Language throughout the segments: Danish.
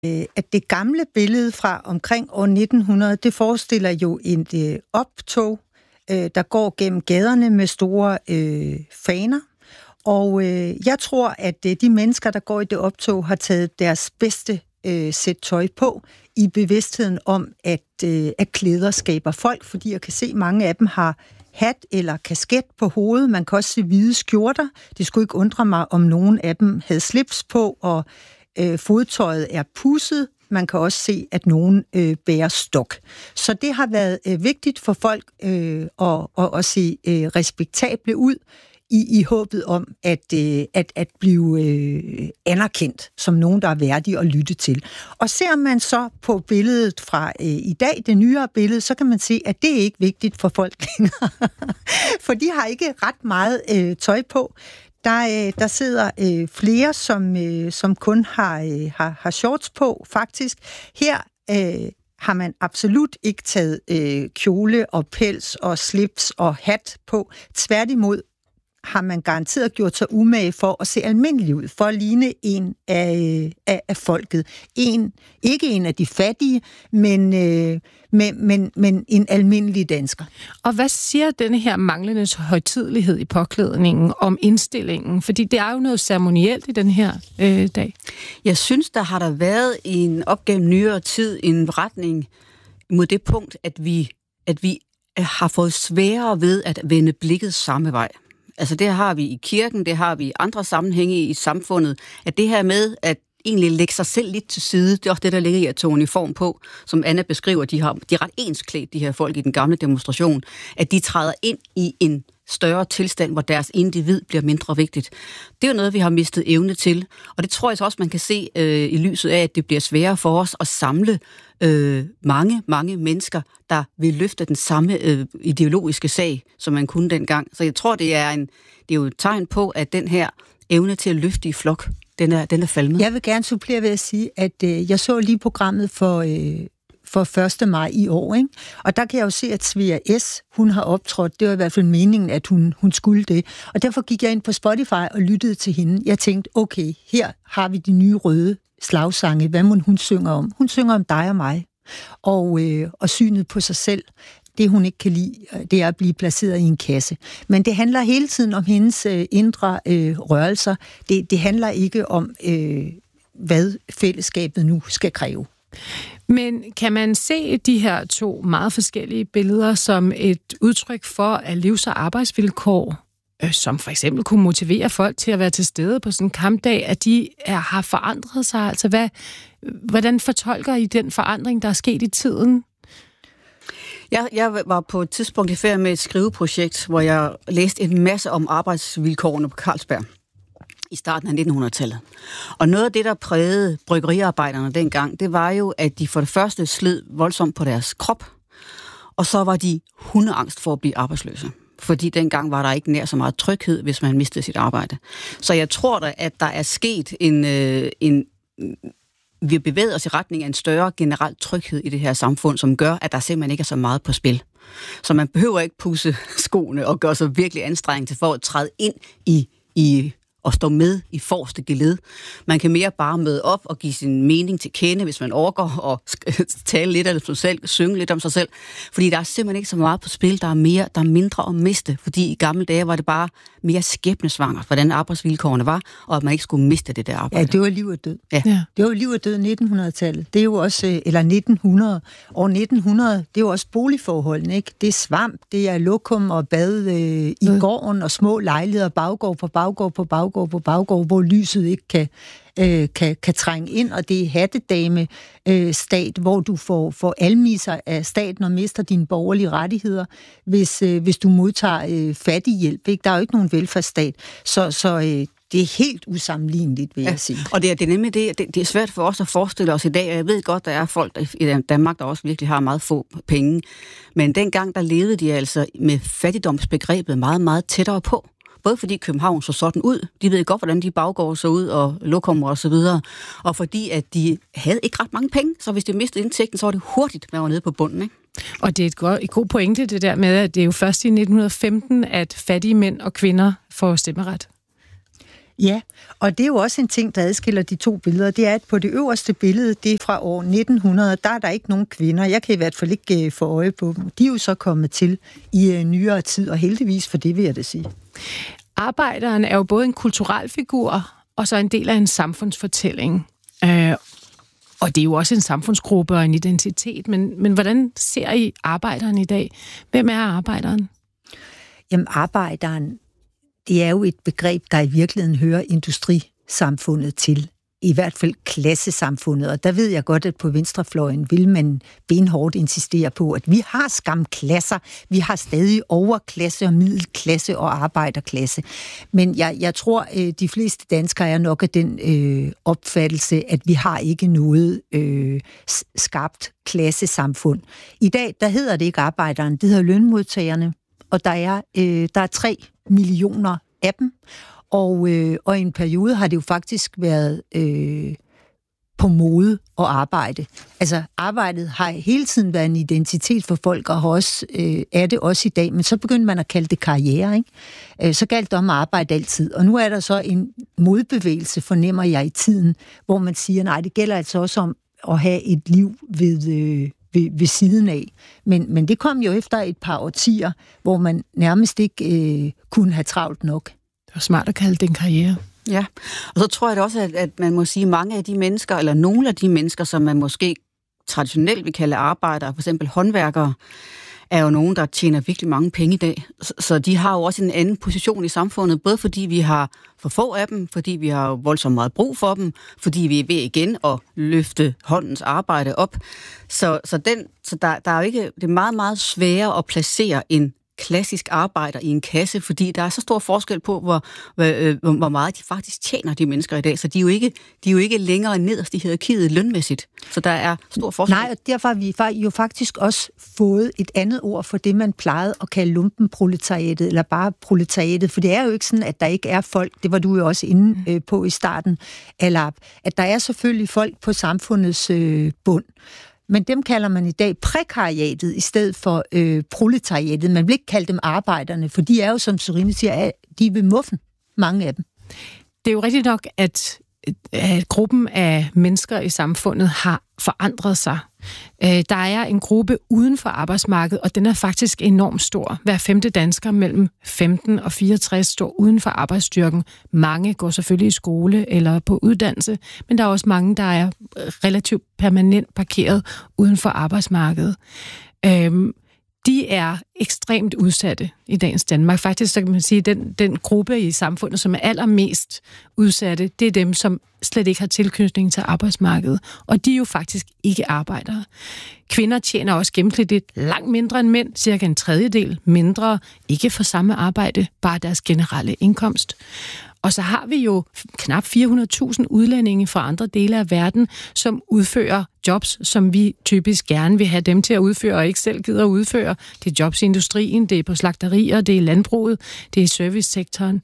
at det gamle billede fra omkring år 1900, det forestiller jo et optog, der går gennem gaderne med store faner. Og jeg tror, at de mennesker, der går i det optog, har taget deres bedste sæt tøj på, i bevidstheden om, at klæder skaber folk, fordi jeg kan se, at mange af dem har hat eller kasket på hovedet. Man kan også se hvide skjorter. Det skulle ikke undre mig, om nogen af dem havde slips på, og fodtøjet er pudset. Man kan også se, at nogen bærer stok. Så det har været vigtigt for folk at se respektable ud, i håbet om at blive anerkendt som nogen, der er værdige at lytte til. Og ser man så på billedet fra i dag, det nyere billede, så kan man se, at det er ikke vigtigt for folk længere. For de har ikke ret meget tøj på. Der sidder flere, som kun har shorts på, faktisk. Her har man absolut ikke taget kjole og pels og slips og hat på. Tværtimod har man garanteret gjort sig umage for at se almindelig ud, for at ligne en af folket. Ikke en af de fattige, men en almindelig dansker. Og hvad siger denne her manglende højtidelighed i påklædningen om indstillingen? Fordi det er jo noget ceremonielt i den her dag. Jeg synes, der har været en opgave nyere tid, en retning mod det punkt, at vi har fået sværere ved at vende blikket samme vej. Altså det har vi i kirken, det har vi i andre sammenhænge i samfundet, at det her med at egentlig lægge sig selv lidt til side, det er også det, der ligger i at tage uniform på, som Anna beskriver, de er ret ensklædt, de her folk i den gamle demonstration, at de træder ind i en større tilstand, hvor deres individ bliver mindre vigtigt. Det er jo noget, vi har mistet evne til, og det tror jeg så også, man kan se i lyset af, at det bliver sværere for os at samle mange mennesker, der vil løfte den samme ideologiske sag, som man kunne dengang. Så jeg tror, det er jo et tegn på, at den her evne til at løfte i flok, den er falmet. Jeg vil gerne supplere ved at sige, at jeg så lige programmet for 1. maj i år, ikke? Og der kan jeg jo se, at Svea S., hun har optrådt, det var i hvert fald meningen, at hun skulle det. Og derfor gik jeg ind på Spotify og lyttede til hende. Jeg tænkte, okay, her har vi de nye røde slagsange. Hvad må hun synger om? Hun synger om dig og mig. Og synet på sig selv. Det, hun ikke kan lide, det er at blive placeret i en kasse. Men det handler hele tiden om hendes indre rørelser. Det handler ikke om, hvad fællesskabet nu skal kræve. Men kan man se de her to meget forskellige billeder som et udtryk for, at livs- og arbejdsvilkår, som for eksempel kunne motivere folk til at være til stede på sådan en kampdag, at de har forandret sig? Altså, hvordan fortolker I den forandring, der er sket i tiden? Jeg var på et tidspunkt i ferie med et skriveprojekt, hvor jeg læste en masse om arbejdsvilkårene på Carlsberg i starten af 1900-tallet. Og noget af det, der prægede bryggeriarbejderne dengang, det var jo, at de for det første sled voldsomt på deres krop, og så var de hundeangst for at blive arbejdsløse. Fordi dengang var der ikke nær så meget tryghed, hvis man mistede sit arbejde. Så jeg tror da, at der er sket vi bevæger os i retning af en større generel tryghed i det her samfund, som gør, at der simpelthen ikke er så meget på spil. Så man behøver ikke pudse skoene og gøre sig virkelig anstrengt til for at træde ind i og stå med i forreste geled. Man kan mere bare møde op og give sin mening til kende, hvis man overgår og tale lidt af sig selv, synge lidt om sig selv. Fordi der er simpelthen ikke så meget på spil. Der er mindre at miste. Fordi i gamle dage var det bare mere skæbnesvangert, hvordan arbejdsvilkårene var, og at man ikke skulle miste det der arbejde. Ja, det var liv og død. Ja. Det var liv og død i 1900-tallet. Det er jo også, eller 1900. År 1900, det er jo også boligforholdene, ikke? Det er svamp, det er lokum og bad i gården, og små lejligheder, baggård på baggård, hvor lyset ikke kan trænge ind, og det er hattedame-stat, hvor du får almisser af staten og mister dine borgerlige rettigheder, hvis du modtager fattighjælp. Ikke? Der er jo ikke nogen velfærdsstat, så det er helt usammenligneligt, vil jeg sige. Og det er nemlig det er svært for os at forestille os i dag, og jeg ved godt, der er folk i Danmark, der også virkelig har meget få penge, men dengang, der levede de altså med fattigdomsbegrebet meget, meget tættere på. Både fordi København så sådan ud, de ved godt, hvordan de baggård så ud, og lokummer og så videre, og fordi at de havde ikke ret mange penge, så hvis de mistede indtægten, så var det hurtigt, man var nede på bunden, ikke? Og det er et god pointe, det der med, at det er jo først i 1915, at fattige mænd og kvinder får stemmeret. Ja, og det er jo også en ting, der adskiller de to billeder. Det er, at på det øverste billede, det er fra år 1900, der er der ikke nogen kvinder. Jeg kan i hvert fald ikke få øje på dem. De er jo så kommet til i nyere tid, og heldigvis for det, vil jeg da sige. Arbejderen er jo både en kulturel figur, og så en del af en samfundsfortælling. Og det er jo også en samfundsgruppe og en identitet. Men hvordan ser I arbejderen i dag? Hvem er arbejderen? Jamen, arbejderen, det er jo et begreb, der i virkeligheden hører industrisamfundet til. I hvert fald klassesamfundet. Og der ved jeg godt, at på venstrefløjen vil man benhårdt insistere på, at vi har skam klasser. Vi har stadig overklasse og middelklasse og arbejderklasse. Men jeg tror, de fleste danskere er nok af den opfattelse, at vi har ikke noget skabt klassesamfund. I dag, der hedder det ikke arbejderen, det hedder lønmodtagerne. Og der er 3 millioner af dem. Og i en periode har det jo faktisk været på mode at arbejde. Altså, arbejdet har hele tiden været en identitet for folk, og også, er det også i dag. Men så begyndte man at kalde det karriere, ikke? Så galt det om at arbejde altid. Og nu er der så en modbevægelse, fornemmer jeg i tiden, hvor man siger, nej, det gælder altså også om at have et liv ved siden af. Men det kom jo efter et par årtier, hvor man nærmest ikke kunne have travlt nok. Det var smart at kalde det en karriere. Ja, og så tror jeg da også, at man må sige, mange af de mennesker, eller nogle af de mennesker, som man måske traditionelt vil kalde arbejdere, for eksempel håndværkere, er jo nogen, der tjener virkelig mange penge i dag. Så de har jo også en anden position i samfundet, både fordi vi har for få af dem, fordi vi har voldsomt meget brug for dem, fordi vi er ved igen at løfte håndens arbejde op. Så der er jo ikke, det er meget, meget sværere at placere en klassisk arbejder i en kasse, fordi der er så stor forskel på, hvor meget de faktisk tjener, de mennesker i dag. Så de er jo ikke længere nederst i hierarkiet lønmæssigt. Så der er stor forskel. Nej, og derfor har vi jo faktisk også fået et andet ord for det, man plejede at kalde lumpenproletariatet, eller bare proletariatet, for det er jo ikke sådan, at der ikke er folk, det var du jo også inde på i starten, eller at der er selvfølgelig folk på samfundets bund. Men dem kalder man i dag prekariatet i stedet for proletariatet. Man vil ikke kalde dem arbejderne, for de er jo, som Sørine siger, de er ved muffen, mange af dem. Det er jo rigtigt nok, at gruppen af mennesker i samfundet har forandret sig. Der er en gruppe uden for arbejdsmarkedet, og den er faktisk enormt stor. Hver 5. dansker mellem 15 og 64 står uden for arbejdsstyrken. Mange går selvfølgelig i skole eller på uddannelse, men der er også mange, der er relativt permanent parkeret uden for arbejdsmarkedet. De er ekstremt udsatte i dagens Danmark. Faktisk så kan man sige, at den gruppe i samfundet, som er allermest udsatte, det er dem, som slet ikke har tilknytning til arbejdsmarkedet. Og de er jo faktisk ikke arbejdere. Kvinder tjener også gennemsnitligt langt mindre end mænd, cirka en tredjedel mindre, ikke for samme arbejde, bare deres generelle indkomst. Og så har vi jo knap 400.000 udlændinge fra andre dele af verden, som udfører jobs, som vi typisk gerne vil have dem til at udføre, og ikke selv gider at udføre. Det er jobs i industrien, det er på slagterier, det er i landbruget, det er i servicesektoren.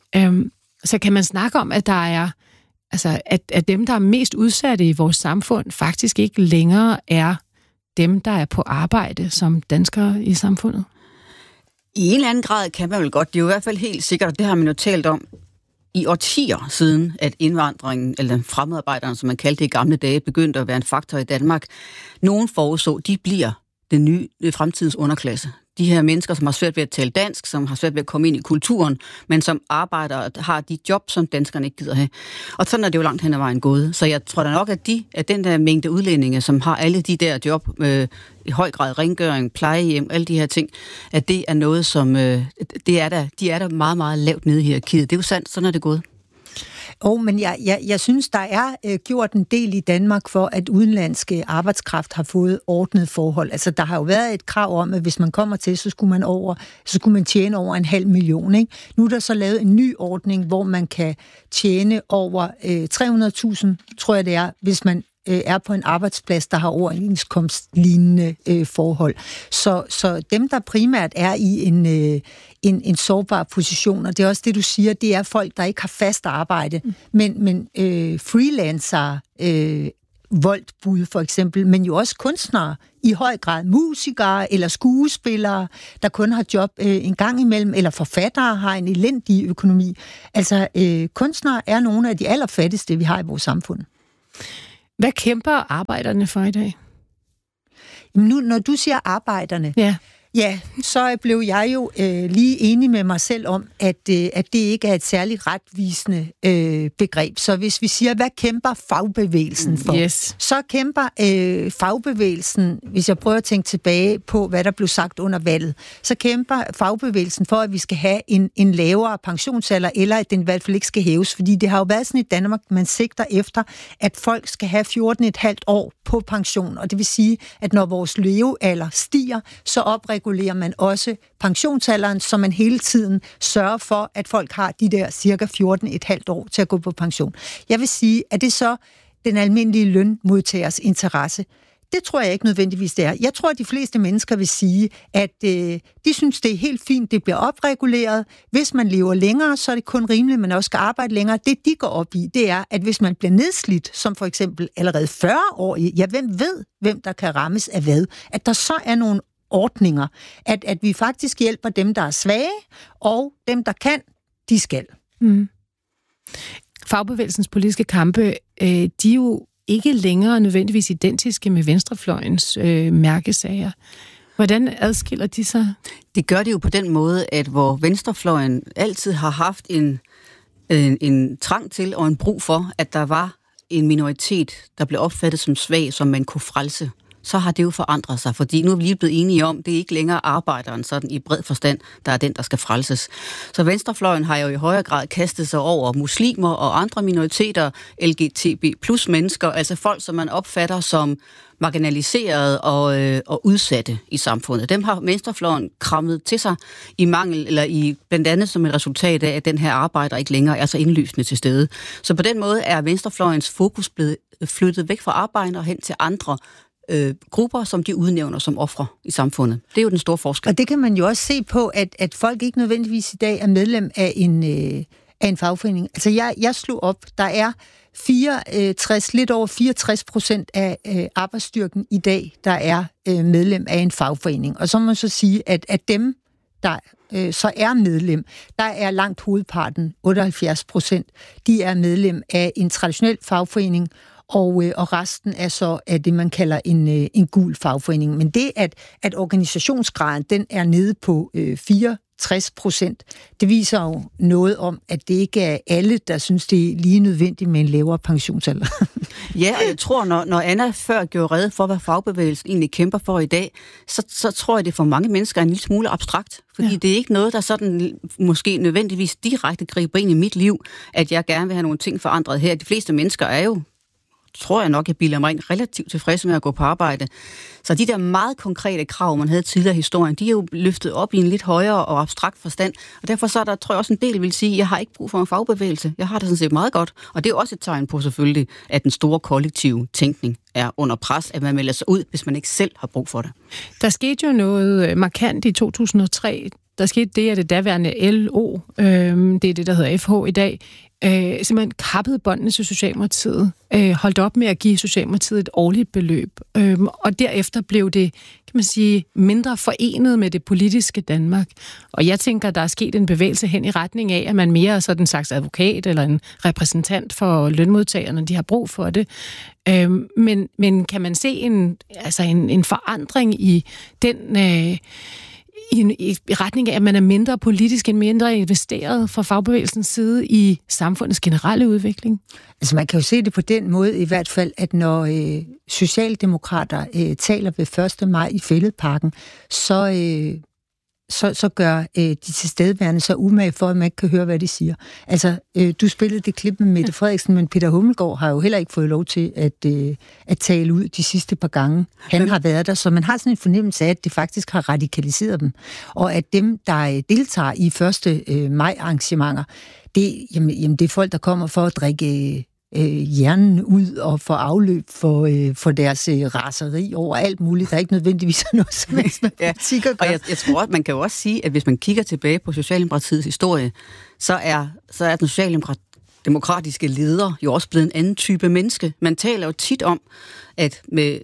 Så kan man snakke om, at der er, altså, at dem, der er mest udsatte i vores samfund, faktisk ikke længere er dem, der er på arbejde som danskere i samfundet? I en eller anden grad kan man vel godt. Det er jo i hvert fald helt sikkert, og det har man jo talt om i årtier siden, at indvandringen, eller fremmedarbejderne, som man kaldte det i gamle dage, begyndte at være en faktor i Danmark. Nogen forudså, de bliver den nye fremtidens underklasse. De her mennesker, som har svært ved at tale dansk, som har svært ved at komme ind i kulturen, men som arbejder og har de job, som danskerne ikke gider have. Og sådan er det jo langt hen ad vejen gået. Så jeg tror da nok, at den der mængde udlændinge, som har alle de der job, i høj grad rengøring, plejehjem, alle de her ting, at det er noget, som de er der meget, meget lavt nede i hierarkiet. Det er jo sandt, sådan er det gået. Men jeg synes, der er gjort en del i Danmark for, at udenlandske arbejdskraft har fået ordnet forhold. Altså, der har jo været et krav om, at hvis man kommer til, så skulle man tjene over 500.000, ikke? Nu er der så lavet en ny ordning, hvor man kan tjene over 300.000, tror jeg det er, hvis man er på en arbejdsplads, der har overenskomstlignende forhold. Så dem, der primært er i en sårbar position, og det er også det, du siger, det er folk, der ikke har fast arbejde, men freelancere, Woltbud for eksempel, men jo også kunstnere, i høj grad musikere eller skuespillere, der kun har job en gang imellem, eller forfattere har en elendig økonomi. Altså, kunstnere er nogle af de allerfattigste, vi har i vores samfund. Hvad kæmper arbejderne for i dag? Jamen nu, når du siger arbejderne, ja, så blev jeg jo lige enig med mig selv om, at det ikke er et særligt retvisende begreb. Så hvis vi siger, hvad kæmper fagbevægelsen for? Yes. Så kæmper fagbevægelsen, hvis jeg prøver at tænke tilbage på, hvad der blev sagt under valget, så kæmper fagbevægelsen for, at vi skal have en lavere pensionsalder, eller at den i hvert fald ikke skal hæves. Fordi det har jo været sådan i Danmark, man sigter efter, at folk skal have 14,5 år på pension. Og det vil sige, at når vores levealder stiger, så opregulerer man også pensionsalderen, så man hele tiden sørger for, at folk har de der cirka 14,5 år til at gå på pension. Jeg vil sige, at det så den almindelige lønmodtagers interesse? Det tror jeg ikke nødvendigvis, det er. Jeg tror, at de fleste mennesker vil sige, at de synes, det er helt fint, det bliver opreguleret. Hvis man lever længere, så er det kun rimeligt, at man også skal arbejde længere. Det, de går op i, det er, at hvis man bliver nedslidt, som for eksempel allerede 40 år, ja, hvem ved, hvem der kan rammes af hvad? At der så er nogle ordninger, at vi faktisk hjælper dem, der er svage, og dem, der kan, de skal. Mm. Fagbevægelsens politiske kampe, de er jo ikke længere nødvendigvis identiske med venstrefløjens mærkesager. Hvordan adskiller de sig? Det gør det jo på den måde, at hvor venstrefløjen altid har haft en trang til og en brug for, at der var en minoritet, der blev opfattet som svag, som man kunne frelse, så har det jo forandret sig, fordi nu er vi lige blevet enige om, det er ikke længere arbejderen sådan i bred forstand, der er den, der skal frelses. Så venstrefløjen har jo i højere grad kastet sig over muslimer og andre minoriteter, LGTB plus mennesker, altså folk, som man opfatter som marginaliserede og udsatte i samfundet. Dem har venstrefløjen krammet til sig i mangel, eller blandt andet som et resultat af, at den her arbejder ikke længere er så indlysende til stede. Så på den måde er venstrefløjens fokus blevet flyttet væk fra arbejdere og hen til andre grupper, som de udnævner som ofre i samfundet. Det er jo den store forskel. Og det kan man jo også se på, at folk ikke nødvendigvis i dag er medlem af en fagforening. Altså jeg slog op, der er 64, lidt over 64% af arbejdsstyrken i dag, der er medlem af en fagforening. Og så må man så sige, at dem, der så er medlem, der er langt hovedparten, 78%, de er medlem af en traditionel fagforening, og resten er så af det, man kalder en gul fagforening. Men det, at organisationsgraden den er nede på 64%, det viser jo noget om, at det ikke er alle, der synes, det er lige nødvendigt med en lavere pensionsalder. Ja, og jeg tror, når Anna før gjorde rede for, hvad fagbevægelsen egentlig kæmper for i dag, så tror jeg, det for mange mennesker er en lille smule abstrakt. Fordi det er ikke noget, der sådan måske nødvendigvis direkte griber ind i mit liv, at jeg gerne vil have nogle ting forandret her. De fleste mennesker er jo, tror jeg nok, jeg bilder mig ind, relativt tilfredse med at gå på arbejde. Så de der meget konkrete krav, man havde tidligere i historien, de er jo løftet op i en lidt højere og abstrakt forstand. Og derfor så er der, tror jeg også en del, vil sige, jeg har ikke brug for en fagbevægelse. Jeg har det sådan set meget godt. Og det er også et tegn på selvfølgelig, at den store kollektive tænkning er under pres, at man melder sig ud, hvis man ikke selv har brug for det. Der skete jo noget markant i 2003. Der skete det, at det daværende LO, det er det, der hedder FH i dag, simpelthen kappede båndene til Socialdemokratiet, holdt op med at give Socialdemokratiet et årligt beløb. Og derefter blev det, kan man sige, mindre forenet med det politiske Danmark. Og jeg tænker, der er sket en bevægelse hen i retning af, at man mere er sådan en slags advokat eller en repræsentant for lønmodtagerne, de har brug for det. Men kan man se en forandring i den i retning af, at man er mindre politisk end mindre investeret fra fagbevægelsens side i samfundets generelle udvikling? Altså man kan jo se det på den måde i hvert fald, at når socialdemokrater taler ved 1. maj i Fælledparken, så gør de tilstedeværende så umage for, at man ikke kan høre, hvad de siger. Altså, du spillede det klip med Mette Frederiksen, men Peter Hummelgaard har jo heller ikke fået lov til at tale ud de sidste par gange. Han har været der, så man har sådan en fornemmelse af, at det faktisk har radikaliseret dem. Og at dem, der deltager i 1. maj-arrangementer, det er folk, der kommer for at drikke hjernen ud og få afløb for deres raseri over alt muligt. Der er ikke nødvendigvis noget, som helst med politik at gøre. Og jeg tror, at man kan jo også sige, at hvis man kigger tilbage på Socialdemokratiets historie, så er demokratiske leder jo også blevet en anden type menneske. Man taler jo tit om, at med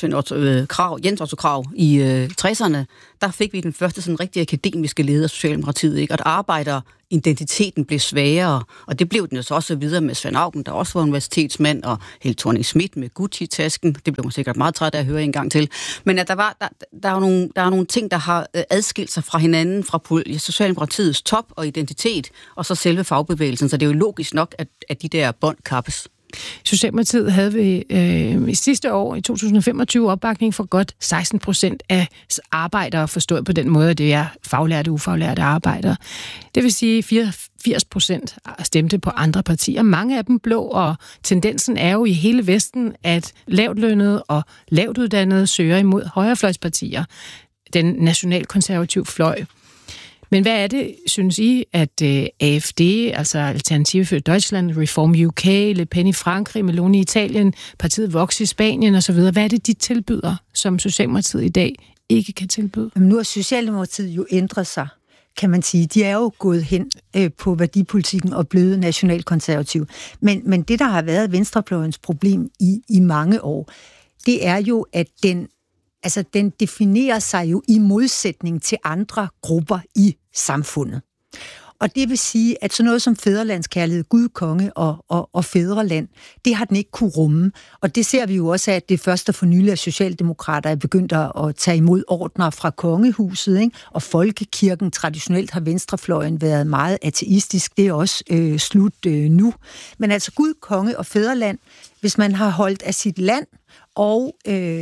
Jens Otto Krag i 60'erne, der fik vi den første sådan rigtig akademiske leder af Socialdemokratiet, ikke? Og at arbejderidentiteten blev sværere, og det blev den jo så også videre med Svend Auken, der også var universitetsmand, og Helle Thorning-Schmidt med Gucci-tasken. Det blev man sikkert meget træt af at høre en gang til. Men at der er nogle ting, der har adskilt sig fra hinanden, fra Socialdemokratiets top og identitet, og så selve fagbevægelsen. Så det er jo logisk nok, at de der bånd kappes. Socialdemokratiet havde ved sidste år, i 2025, opbakning for godt 16% af arbejdere, forstået på den måde, at det er faglærte og ufaglærte arbejdere. Det vil sige, 80% stemte på andre partier. Mange af dem blå, og tendensen er jo i hele Vesten, at lavtlønnede og lavtuddannede søger imod højrefløjspartier, den nationalkonservative fløj. Men hvad er det, synes I, at AfD, altså Alternative for Deutschland, Reform UK, Le Pen i Frankrig, Meloni i Italien, partiet Vox i Spanien osv., hvad er det, de tilbyder, som Socialdemokratiet i dag ikke kan tilbyde? Jamen, nu har Socialdemokratiet jo ændret sig, kan man sige. De er jo gået hen på værdipolitikken og blevet nationalkonservative. Men det, der har været venstrefløjens problem i mange år, det er jo, at den definerer sig jo i modsætning til andre grupper i samfundet. Og det vil sige, at sådan noget som fædrelandskærlighed, Gud, konge og fædreland, det har den ikke kunne rumme. Og det ser vi jo også af, at det første for nylig af socialdemokrater er begyndt at tage imod ordner fra kongehuset, ikke? Og folkekirken, traditionelt har venstrefløjen været meget ateistisk, det er også slut nu. Men altså Gud, konge og fædreland, hvis man har holdt af sit land og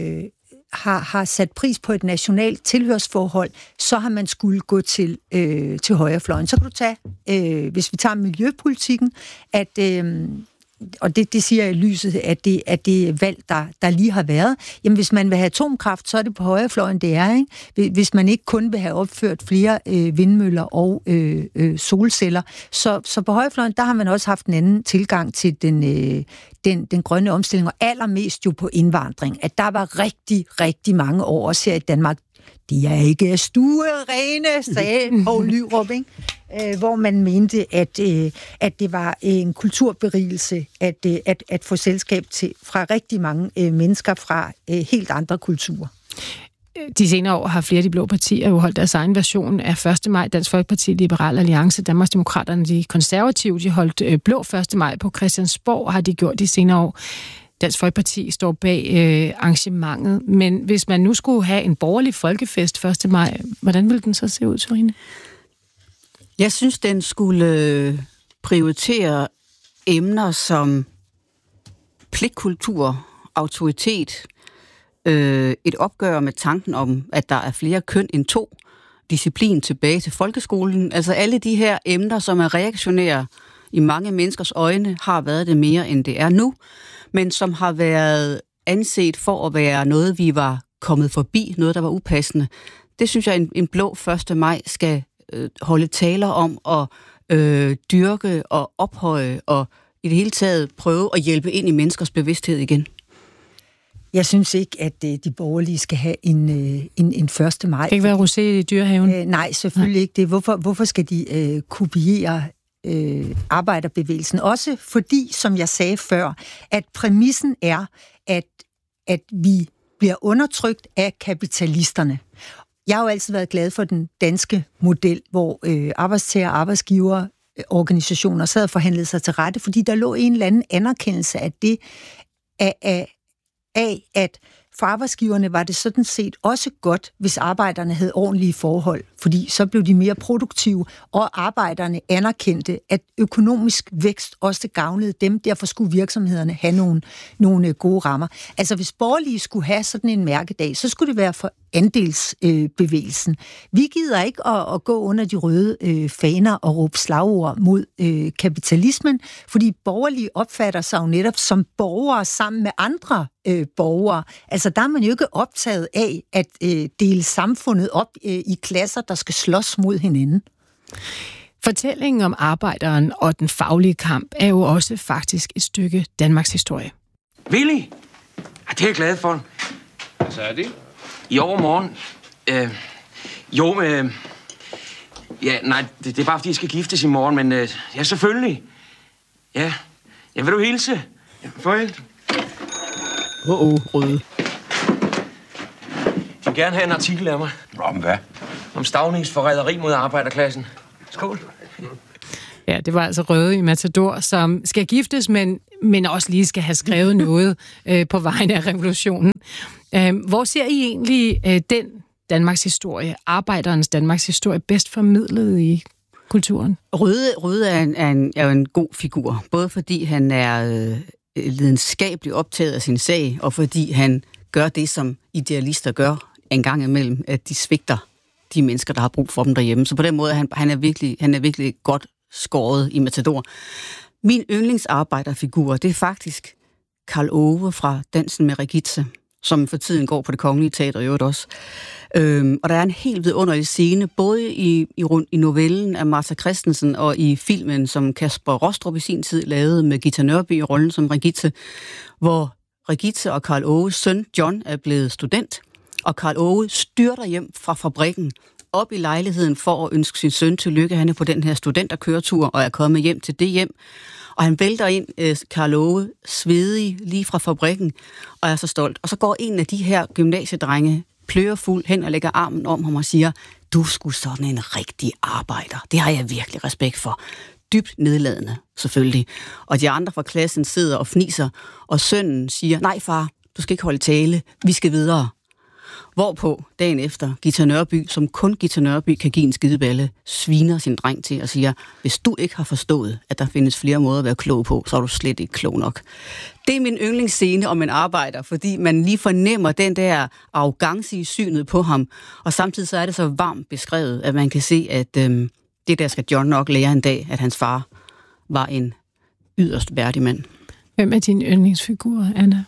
har sat pris på et nationalt tilhørsforhold, så har man skulle gå til højrefløjen. Så kan du tage, hvis vi tager miljøpolitikken, at og det siger jeg i lyset, at det valg, der lige har været. Jamen, hvis man vil have atomkraft, så er det på højrefløjen, det er, ikke? Hvis man ikke kun vil have opført flere vindmøller og solceller. Så på højrefløjen, der har man også haft en anden tilgang til den grønne omstilling, og allermest jo på indvandring. At der var rigtig, rigtig mange år, også her i Danmark. De er ikke stuerene, sagde Poul Lyrup, ikke? Hvor man mente, at det var en kulturberigelse at få selskab fra rigtig mange mennesker fra helt andre kulturer. De senere år har flere af de blå partier jo holdt deres egen version af 1. maj. Dansk Folkeparti, Liberal Alliance, Danmarksdemokraterne, de konservative, de holdt blå 1. maj på Christiansborg, har de gjort de senere år. Dansk Folkeparti står bag arrangementet, men hvis man nu skulle have en borgerlig folkefest 1. maj, hvordan ville den så se ud, Sørine? Jeg synes, den skulle prioritere emner som pligtkultur, autoritet, et opgør med tanken om, at der er flere køn end 2, disciplin tilbage til folkeskolen. Altså alle de her emner, som er reaktionære i mange menneskers øjne, har været det mere, end det er nu, men som har været anset for at være noget, vi var kommet forbi, noget, der var upassende. Det synes jeg, en blå 1. maj skal holde taler om og dyrke og ophøje og i det hele taget prøve at hjælpe ind i menneskers bevidsthed igen. Jeg synes ikke, at de borgerlige skal have en 1. maj. Det kan ikke være rosé i Dyrehaven? Nej, selvfølgelig ikke det. Hvorfor skal de kopiere arbejderbevægelsen? Også fordi, som jeg sagde før, at præmissen er, at vi bliver undertrykt af kapitalisterne. Jeg har jo altid været glad for den danske model, hvor arbejdstager- og arbejdsgiverorganisationer sad og forhandlede sig til rette, fordi der lå en eller anden anerkendelse af det, at for arbejdsgiverne var det sådan set også godt, hvis arbejderne havde ordentlige forhold, fordi så blev de mere produktive, og arbejderne anerkendte, at økonomisk vækst også gavnede dem, derfor skulle virksomhederne have nogle gode rammer. Altså hvis borgerlige skulle have sådan en mærkedag, så skulle det være for andelsbevægelsen. Vi gider ikke at gå under de røde faner og råbe slagord mod kapitalismen, fordi borgerlige opfatter sig jo netop som borgere sammen med andre borgere. Altså der er man jo ikke optaget af at dele samfundet op i klasser, der skal slås mod hinanden. Fortællingen om arbejderen og den faglige kamp er jo også faktisk et stykke Danmarks historie. Willy? Ja, det er jeg glad for. Hvad så er det? I overmorgen. Ja, nej, det er bare fordi, jeg skal giftes i morgen, men ja, selvfølgelig. Ja, vil du hilse? Farvel. Røde. Jeg vil gerne have en artikel af mig. Om hvad? Om Staunings forræderi mod arbejderklassen. Skål. Ja, det var altså Røde i Matador, som skal giftes, men også lige skal have skrevet noget på vegne af revolutionen. Hvor ser I egentlig den Danmarks historie, arbejderens Danmarks historie, bedst formidlet i kulturen? Røde er jo en god figur, både fordi han er lidenskabeligt optaget af sin sag, og fordi han gør det, som idealister gør en gang imellem, at de svigter de mennesker, der har brug for dem derhjemme. Så på den måde han er virkelig godt skåret i Matador. Min yndlingsarbejderfigur, det er faktisk Karl Ove fra Dansen med Regitze, som for tiden går på Det Kongelige Teater i øvrigt også. Og der er en helt vidunderlig scene, både i novellen af Martha Christensen og i filmen, som Kasper Rostrup i sin tid lavede med Gita Nørby i rollen som Regitze, hvor Regitze og Karl Oves søn John er blevet student, og Karl Ove styrter hjem fra fabrikken op i lejligheden for at ønske sin søn tillykke. Han er på den her studenterkøretur og er kommet hjem til det hjem. Og han vælter ind, Karl Ove, svedig lige fra fabrikken, og er så stolt. Og så går en af de her gymnasiedrenge plørefuld hen og lægger armen om ham og siger, du skulle sådan en rigtig arbejder. Det har jeg virkelig respekt for. Dybt nedladende, selvfølgelig. Og de andre fra klassen sidder og fniser, og sønnen siger, nej far, du skal ikke holde tale, vi skal videre. Hvorpå dagen efter Gita Nørby, som kun Gita Nørby kan give en skideballe, sviner sin dreng til og siger, hvis du ikke har forstået, at der findes flere måder at være klog på, så er du slet ikke klog nok. Det er min yndlingsscene om en arbejder, fordi man lige fornemmer den der arrogance i synet på ham, og samtidig så er det så varmt beskrevet, at man kan se, at det der skal John nok lære en dag, at hans far var en yderst værdig mand. Hvem er din yndlingsfigur, Anna?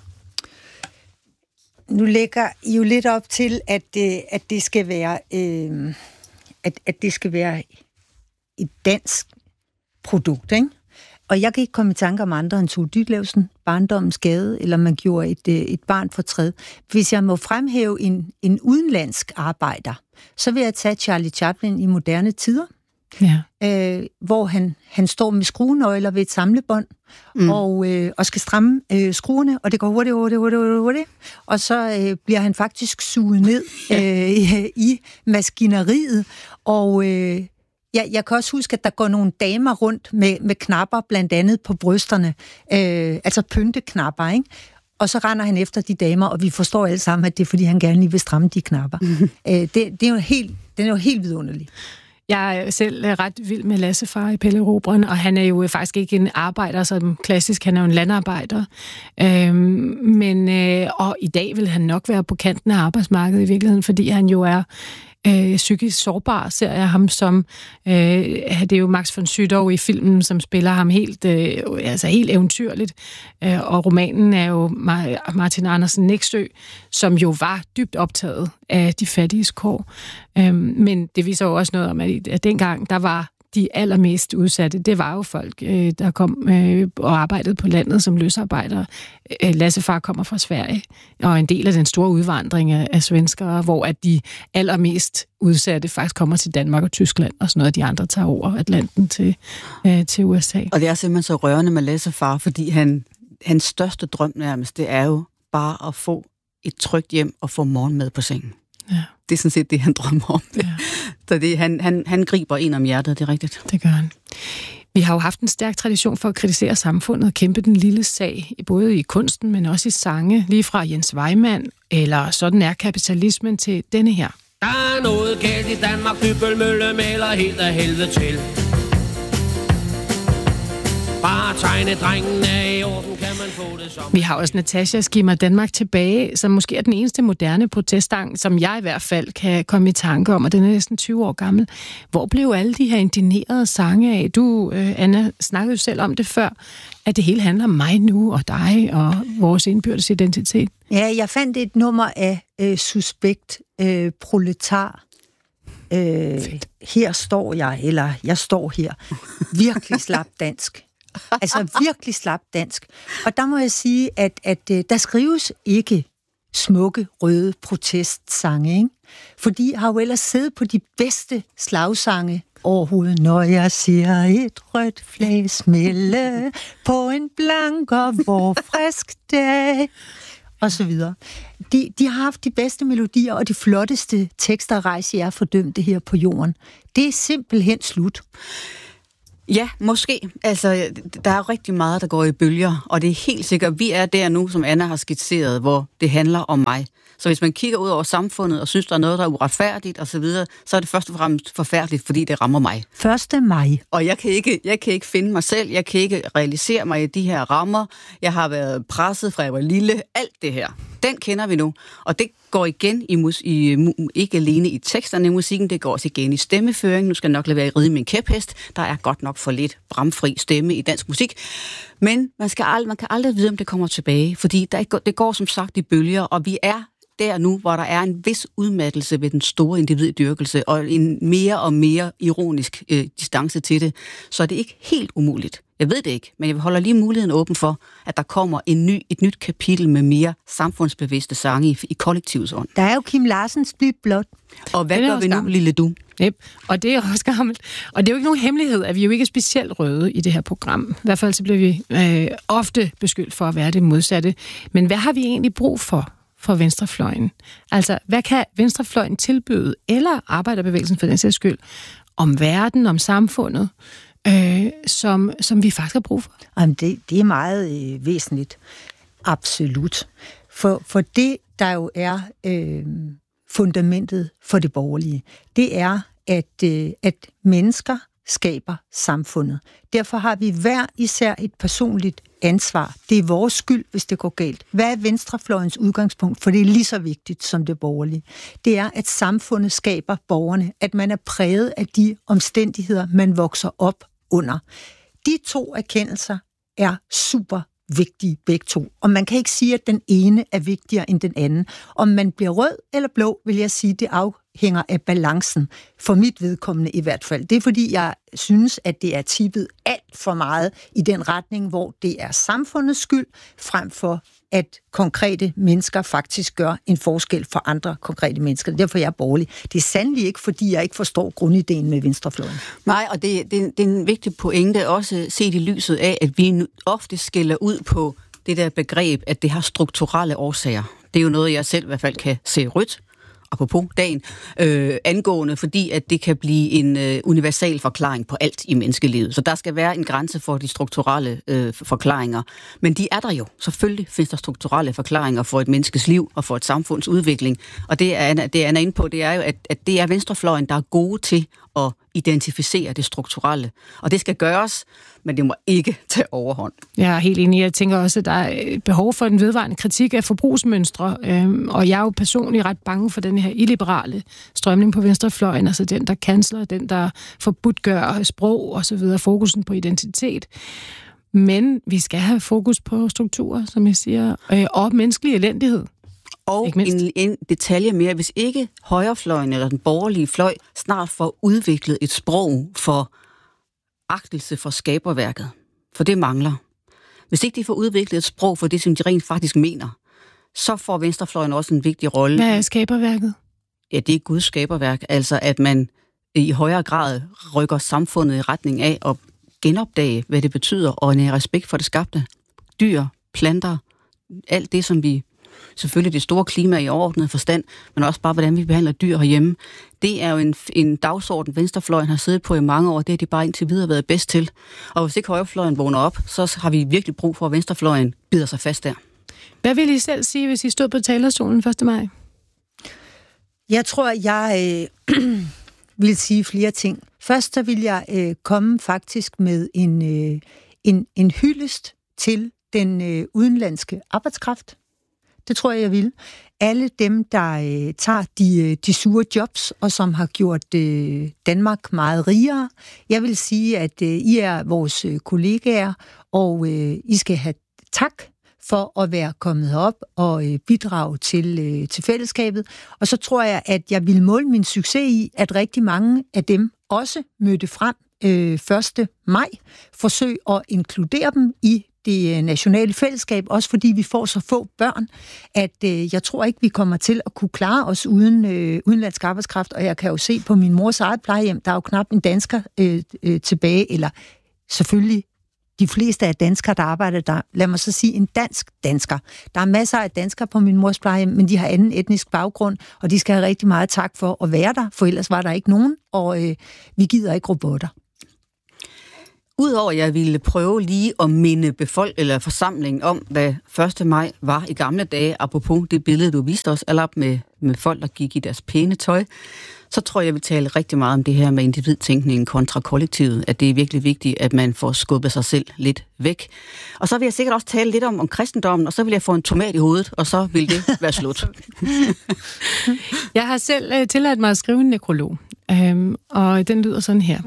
Nu lægger I jo lidt op til, at det skal være at det skal være et dansk produkt, ikke? Og jeg kan ikke komme i tanke om andre end Tove Ditlevsen, Barndommens Gade, eller Man gjorde et barn fortræd. Hvis jeg må fremhæve en udenlandsk arbejder, så vil jeg tage Charlie Chaplin i moderne tider, hvor han står med skruenøgler ved et samlebånd, og skal stramme skruerne, og det går hurtigt, og så bliver han faktisk suget ned i maskineriet, og jeg kan også huske, at der går nogle damer rundt med knapper, blandt andet på brysterne, altså pynteknapper, ikke? Og så render han efter de damer, og vi forstår alle sammen, at det er, fordi han gerne lige vil stramme de knapper. Den er jo helt vidunderlig. Jeg er selv ret vild med Lassefar i Pelle Erobreren, og han er jo faktisk ikke en arbejder som klassisk, han er jo en landarbejder. Og i dag vil han nok være på kanten af arbejdsmarkedet i virkeligheden, fordi han jo er psykisk sårbar, ser jeg ham som. Det er jo Max von Sydow i filmen, som spiller ham helt eventyrligt. Og romanen er jo Martin Andersen Nexø, som jo var dybt optaget af de fattiges kår. Men det viser jo også noget om, at dengang der var de allermest udsatte, det var jo folk, der kom og arbejdede på landet som løsarbejdere. Lassefar kommer fra Sverige, og en del af den store udvandring af svenskere, hvor at de allermest udsatte faktisk kommer til Danmark og Tyskland, og sådan noget, de andre tager over Atlanten til USA. Og det er simpelthen så rørende med Lassefar, fordi hans største drøm nærmest, det er jo bare at få et trygt hjem og få morgenmad på sengen. Ja. Det er sådan set det, han drømmer om. Ja. Så han griber en om hjertet, det er rigtigt. Det gør han. Vi har jo haft en stærk tradition for at kritisere samfundet og kæmpe den lille sag, både i kunsten, men også i sange, lige fra Jens Vejmand, eller Sådan er kapitalismen, til denne her. Der er noget galt i Danmark, Dybbølmølle maler helt af helvede til. Bare tegnedrengen er i orden, kan man få det som... Vi har også Natasja Skimmer Danmark tilbage, som måske er den eneste moderne protestsang, som jeg i hvert fald kan komme i tanke om, og den er næsten 20 år gammel. Hvor blev alle de her indignerede sange af? Du, Anna, snakkede jo selv om det før, at det hele handler om mig nu, og dig, og vores indbyrdes identitet. Ja, jeg fandt et nummer af Suspekt Proletar. Her står jeg, eller jeg står her. Virkelig slap dansk. Altså virkelig slap dansk. Og der må jeg sige, at der skrives ikke smukke, røde protestsange, ikke? For de har jo ellers siddet på de bedste slagsange overhovedet, når jeg ser et rødt flag smælde på en blank og frisk dag, og så videre. De har haft de bedste melodier og de flotteste tekster, rejse jer fordømte her på jorden. Det er simpelthen slut. Ja, måske. Altså, der er rigtig meget, der går i bølger, og det er helt sikkert, vi er der nu, som Anna har skitseret, hvor det handler om mig. Så hvis man kigger ud over samfundet og synes, der er noget, der er uretfærdigt osv., så er det først og fremmest forfærdeligt, fordi det rammer mig. 1. maj. Og jeg kan ikke finde mig selv, jeg kan ikke realisere mig i de her rammer. Jeg har været presset fra jeg var lille, alt det her. Den kender vi nu, og det går igen ikke alene i teksterne i musikken, det går også igen i stemmeføring. Nu skal jeg nok lade være i ride min kæphest. Der er godt nok for lidt bramfri stemme i dansk musik. Men man kan aldrig vide, om det kommer tilbage, fordi det går som sagt i bølger, og vi er der nu, hvor der er en vis udmattelse ved den store individdyrkelse, og en mere og mere ironisk distance til det. Så er det ikke helt umuligt. Jeg ved det ikke, men jeg holder lige muligheden åben for, at der kommer et nyt kapitel med mere samfundsbevidste sange i kollektivets ånd. Der er jo Kim Larsens Bliv blot. Og hvad gør vi nu, lille du? Yep. Og det er også gammelt. Og det er jo ikke nogen hemmelighed, at vi jo ikke er specielt røde i det her program. I hvert fald så bliver vi ofte beskyldt for at være det modsatte. Men hvad har vi egentlig brug for venstrefløjen? Altså, hvad kan venstrefløjen tilbyde, eller arbejderbevægelsen for den sags skyld, om verden, om samfundet, som vi faktisk har brug for? Jamen, det er meget væsentligt. Absolut. For det, der jo er fundamentet for det borgerlige, det er, at mennesker skaber samfundet. Derfor har vi hver især et personligt ansvar. Det er vores skyld, hvis det går galt. Hvad er venstrefløjens udgangspunkt? For det er lige så vigtigt som det borgerlige. Det er, at samfundet skaber borgerne, at man er præget af de omstændigheder, man vokser op under. De to erkendelser er super vigtige begge to. Og man kan ikke sige, at den ene er vigtigere end den anden. Om man bliver rød eller blå, vil jeg sige, det afhænger af balancen. For mit vedkommende i hvert fald. Det er fordi, jeg synes, at det er tippet alt for meget i den retning, hvor det er samfundets skyld, frem for at konkrete mennesker faktisk gør en forskel for andre konkrete mennesker. Derfor er jeg borgerlig. Det er sandelig ikke, fordi jeg ikke forstår grundideen med venstrefløjen. Nej, og det er en vigtig pointe, også set i lyset af, at vi ofte skælder ud på det der begreb, at det har strukturelle årsager. Det er jo noget, jeg selv i hvert fald kan se rødt, apropos dagen, angående, fordi at det kan blive en universal forklaring på alt i menneskelivet. Så der skal være en grænse for de strukturelle forklaringer. Men de er der jo. Selvfølgelig findes der strukturelle forklaringer for et menneskes liv og for et samfunds udvikling. Og det Anna inde på, det er jo, at det er venstrefløjen, der er gode til at identificere det strukturelle. Og det skal gøres, men det må ikke tage overhånd. Jeg er helt enig. Jeg tænker også, at der er behov for en vedvarende kritik af forbrugsmønstre, og jeg er jo personligt ret bange for den her illiberale strømning på venstrefløjen, altså den, der kansler, den, der forbudtgør sprog og så videre, fokusen på identitet. Men vi skal have fokus på strukturer, som jeg siger, og menneskelig elendighed. Og en detalje mere, hvis ikke højrefløjen eller den borgerlige fløj snart får udviklet et sprog for agtelse for skaberværket, for det mangler. Hvis ikke de får udviklet et sprog for det, som de rent faktisk mener, så får venstrefløjen også en vigtig rolle. Hvad er skaberværket? Ja, det er Guds skaberværk, altså at man i højere grad rykker samfundet i retning af at genopdage, hvad det betyder, og en respekt for det skabte. Dyr, planter, alt det, som vi selvfølgelig det store klima i overordnet forstand, men også bare, hvordan vi behandler dyr herhjemme. Det er jo en dagsorden, venstrefløjen har siddet på i mange år. Det har de bare indtil videre været bedst til. Og hvis ikke højrefløjen vågner op, så har vi virkelig brug for, at venstrefløjen bider sig fast der. Hvad vil I selv sige, hvis I stod på talerstolen 1. maj? Jeg tror, jeg vil sige flere ting. Først så vil jeg komme faktisk med en hyldest til den udenlandske arbejdskraft. Det tror jeg vil. Alle dem, der tager de sure jobs, og som har gjort Danmark meget rigere. Jeg vil sige, at I er vores kollegaer, og I skal have tak for at være kommet herop og bidrage til fællesskabet. Og så tror jeg, at jeg vil måle min succes i, at rigtig mange af dem også mødte frem 1. maj. Forsøg at inkludere dem i det nationale fællesskab, også fordi vi får så få børn, at jeg tror ikke, vi kommer til at kunne klare os uden udenlandsk arbejdskraft, og jeg kan jo se på min mors eget plejehjem, der er jo knap en dansker tilbage, eller selvfølgelig de fleste af danskere, der arbejder der, lad mig så sige en dansker. Der er masser af danskere på min mors plejehjem, men de har anden etnisk baggrund, og de skal have rigtig meget tak for at være der, for ellers var der ikke nogen, og vi gider ikke robotter. Udover at jeg ville prøve lige at minde forsamlingen om, hvad 1. maj var i gamle dage, apropos det billede, du viste os, alle op med folk, der gik i deres pæne tøj, så tror jeg vil tale rigtig meget om det her med individtænkningen kontra kollektivet, at det er virkelig vigtigt, at man får skubbet sig selv lidt væk. Og så vil jeg sikkert også tale lidt om kristendommen, og så vil jeg få en tomat i hovedet, og så vil det være slut. Jeg har selv tilladt mig at skrive en nekrolog, og den lyder sådan her.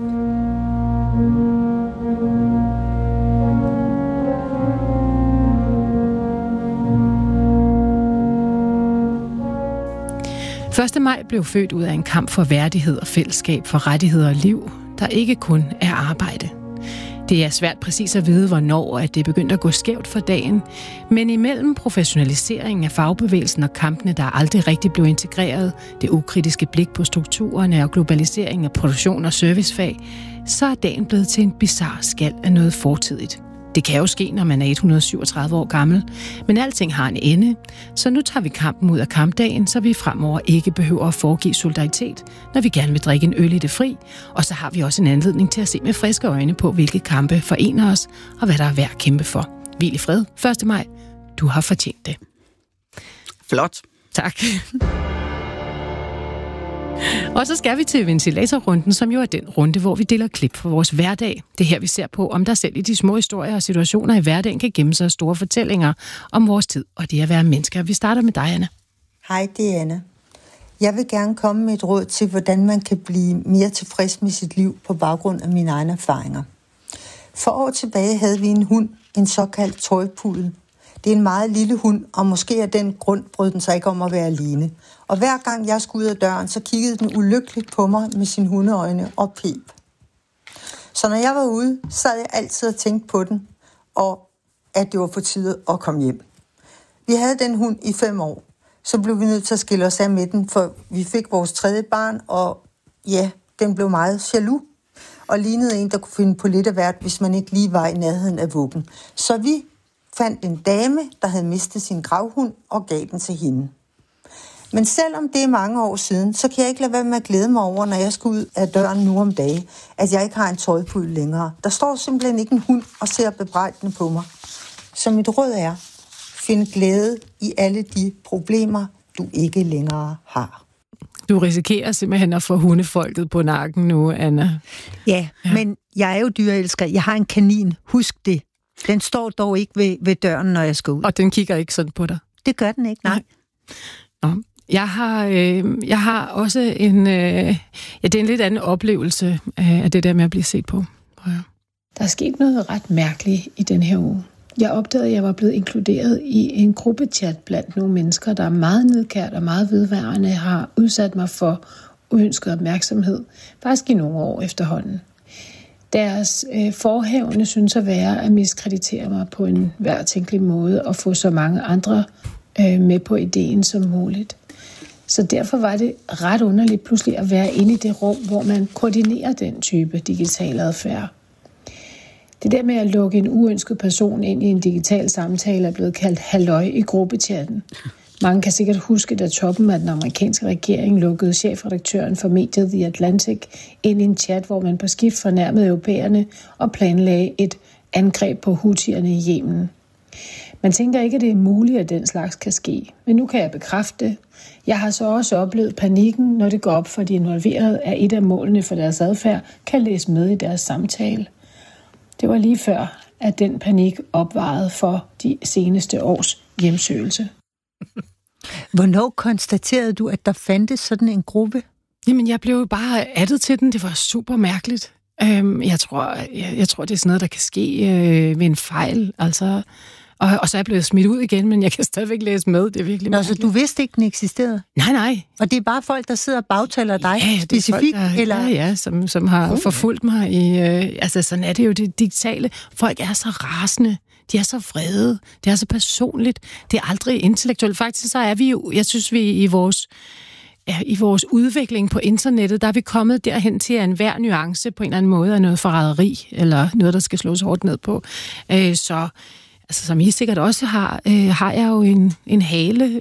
1. maj blev født ud af en kamp for værdighed og fællesskab, for rettigheder og liv, der ikke kun er arbejde. Det er svært præcis at vide, hvornår at det begyndte at gå skævt for dagen, men imellem professionaliseringen af fagbevægelsen og kampene, der aldrig rigtig blev integreret, det ukritiske blik på strukturerne og globaliseringen af produktion og servicefag, så er dagen blevet til en bizarre skal af noget fortidigt. Det kan jo ske, når man er 137 år gammel, men alting har en ende, så nu tager vi kampen ud af kampdagen, så vi fremover ikke behøver at foregive solidaritet, når vi gerne vil drikke en øl i det fri, og så har vi også en anledning til at se med friske øjne på, hvilke kampe forener os, og hvad der er værd at kæmpe for. Hvil i fred, 1. maj. Du har fortjent det. Flot. Tak. Og så skal vi til ventilatorrunden, som jo er den runde, hvor vi deler klip fra vores hverdag. Det er her, vi ser på, om der selv i de små historier og situationer i hverdagen kan gemme sig store fortællinger om vores tid og det at være mennesker. Vi starter med dig, Anna. Hej, det er Anna. Jeg vil gerne komme med et råd til, hvordan man kan blive mere tilfreds med sit liv på baggrund af mine egne erfaringer. For år tilbage havde vi en hund, en såkaldt tøjpudel. Det er en meget lille hund, og måske af den grund brød den sig ikke om at være alene. Og hver gang jeg skulle ud af døren, så kiggede den ulykkeligt på mig med sine hundeøjne og pep. Så når jeg var ude, sad jeg altid og tænkte på den, og at det var på tide at komme hjem. Vi havde den hund i 5 år. Så blev vi nødt til at skille os af med den, for vi fik vores 3. barn, og ja, den blev meget jaloux. Og lignede en, der kunne finde på lidt af hvert, hvis man ikke lige var i nærheden af vuggen. Så vi fandt en dame, der havde mistet sin gravhund, og gav den til hende. Men selvom det er mange år siden, så kan jeg ikke lade være med at glæde mig over, når jeg skal ud af døren nu om dagen, at jeg ikke har en tøjpudel længere. Der står simpelthen ikke en hund og ser bebrejdende på mig. Så mit råd er, find glæde i alle de problemer, du ikke længere har. Du risikerer simpelthen at få hundefolket på nakken nu, Anna. Ja, men jeg er jo dyreelsker. Jeg har en kanin. Husk det. Den står dog ikke ved døren, når jeg skal ud. Og den kigger ikke sådan på dig? Det gør den ikke, nej. Nå. Jeg har også en... det er en lidt anden oplevelse af det der med at blive set på. Ja. Der er sket noget ret mærkeligt i den her uge. Jeg opdagede, at jeg var blevet inkluderet i en gruppechat blandt nogle mennesker, der er meget nedkært og meget vedværende har udsat mig for uønsket opmærksomhed, faktisk i nogle år efterhånden. Deres forhævne synes at være at miskreditere mig på en hver tænkelig måde og få så mange andre med på ideen som muligt. Så derfor var det ret underligt pludselig at være inde i det rum, hvor man koordinerer den type digital adfærd. Det der med at lukke en uønsket person ind i en digital samtale er blevet kaldt halløj i gruppechatten. Mange kan sikkert huske, da toppen af den amerikanske regering lukkede chefredaktøren for mediet The Atlantic ind i en chat, hvor man på skift fornærmede europæerne og planlagde et angreb på Houthierne i Yemen. Man tænker ikke, at det er muligt, at den slags kan ske, men nu kan jeg bekræfte det. Jeg har så også oplevet panikken, når det går op for de involverede, at et af målene for deres adfærd kan læse med i deres samtale. Det var lige før, at den panik opvejede for de seneste års hjemsøgelse. Hvornår konstaterede du, at der fandtes sådan en gruppe? Jamen, jeg blev bare addet til den. Det var super mærkeligt. Jeg tror, det er sådan noget, der kan ske ved en fejl. Altså, og så er jeg blevet smidt ud igen, men jeg kan stadigvæk læse med. Det er virkelig mærkeligt. Så du vidste ikke, den eksisterede? Nej. Og det er bare folk, der sidder og bagtaler dig specifikt? Folk, eller? Som har forfulgt mig. Sådan er det jo det digitale. Folk er så rasende. de er så vrede, det er så personligt, det er aldrig intellektuelt. Faktisk så er vi jo, jeg synes vi i vores udvikling på internettet, der er vi kommet derhen til, at enhver nuance på en eller anden måde er noget forræderi, eller noget, der skal slås hårdt ned på. Så altså, som I sikkert også har jeg jo en hale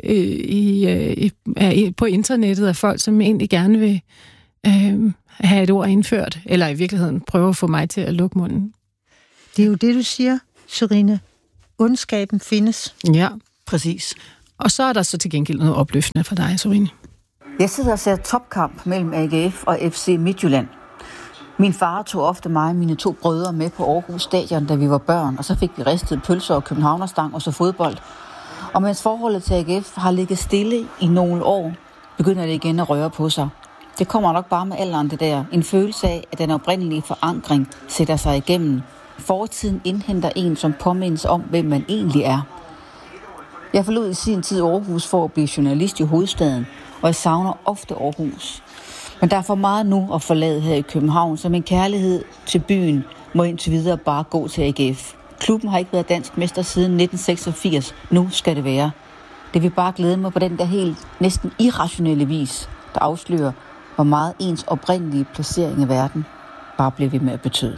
på internettet af folk, som egentlig gerne vil have et ord indført, eller i virkeligheden prøve at få mig til at lukke munden. Det er jo det, du siger, Sørine. Ondskaben findes. Ja, Præcis. og så er der så til gengæld noget opløftende for dig, Sørine. Jeg sidder og ser topkamp mellem AGF og FC Midtjylland. Min far tog ofte mig og mine 2 brødre med på Aarhus Stadion, da vi var børn, og så fik vi ristet pølser og københavnerstang og så fodbold. Og mens forholdet til AGF har ligget stille i nogle år, begynder det igen at røre på sig. Det kommer nok bare med alderen, det der. En følelse af, at den oprindelige forankring sætter sig igennem. Fortiden indhenter en, som påmindes om, hvem man egentlig er. Jeg forlod i sin tid Aarhus for at blive journalist i hovedstaden, og jeg savner ofte Aarhus. Men der er for meget nu at forlade her i København, så min kærlighed til byen må indtil videre bare gå til AGF. Klubben har ikke været dansk mester siden 1986. Nu skal det være. Det vil bare glæde mig på den der helt næsten irrationelle vis, der afslører, hvor meget ens oprindelige placering i verden bare bliver ved med at betyde.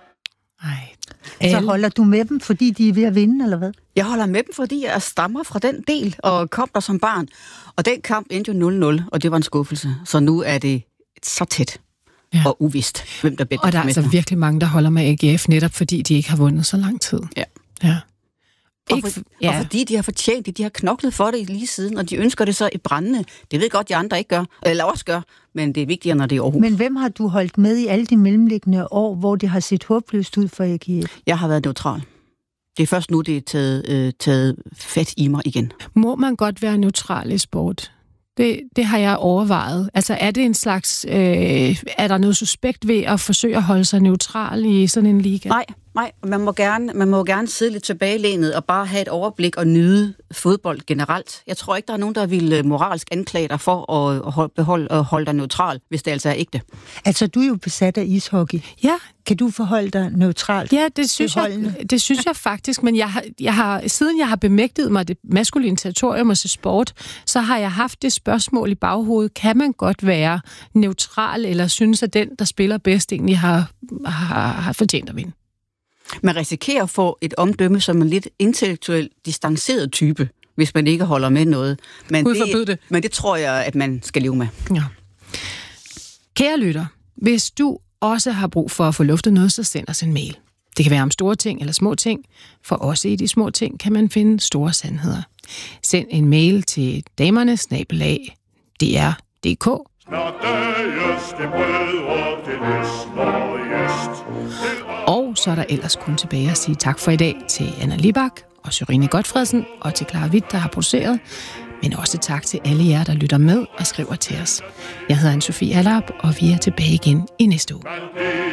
Så holder du med dem, fordi de er ved at vinde, eller hvad? Jeg holder med dem, fordi jeg stammer fra den del og kom der som barn. Og den kamp endte jo 0-0, og det var en skuffelse. Så nu er det så tæt og uvist, hvem der bedre. Og der er altså virkelig mange, der holder med AGF, netop fordi de ikke har vundet så lang tid. Ja. Og fordi de har fortjent det, de har knoklet for det lige siden, og de ønsker det så i brændende. Det ved godt, de andre ikke gør, eller også gør, men det er vigtigere, når det er Aarhus. Men hvem har du holdt med i alle de mellemliggende år, hvor det har set håbløst ud for AGF? Jeg har været neutral. Det er først nu, det er taget fat i mig igen. Må man godt være neutral i sport? Det har jeg overvejet. Altså er det en slags... er der noget suspekt ved at forsøge at holde sig neutral i sådan en liga? Nej. Man må gerne sidde lidt tilbagelænet og bare have et overblik og nyde fodbold generelt. Jeg tror ikke, der er nogen, der vil moralsk anklage dig for at holde dig neutral, hvis det altså er ægte. Altså, du er jo besat af ishockey. Ja. Kan du forholde dig neutralt? Ja, det synes jeg faktisk, men siden jeg har bemægtet mig det maskuline territorium og sport, så har jeg haft det spørgsmål i baghovedet, kan man godt være neutral, eller synes, at den, der spiller bedst, egentlig har fortjent at vinde? Man risikerer at få et omdømme som en lidt intellektuelt distanceret type, hvis man ikke holder med noget. Men det tror jeg, at man skal leve med. Ja. Kære lytter, hvis du også har brug for at få luftet noget, så send os en mail. Det kan være om store ting eller små ting, for også i de små ting kan man finde store sandheder. Send en mail til damerne@dr.dk. Og så er der ellers kun tilbage at sige tak for i dag til Anna Libak og Sørine Gotfredsen og til Clara Witt, der har produceret. Men også tak til alle jer, der lytter med og skriver til os. Jeg hedder Anne-Sophie Allerup, og vi er tilbage igen i næste uge.